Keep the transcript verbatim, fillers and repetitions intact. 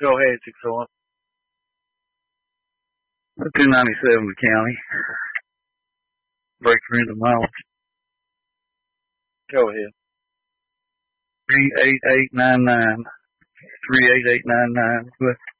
Go ahead, six oh one. two ninety-seven the county. Breaker into miles. Go ahead. three eight eight nine nine. three eight eight nine nine.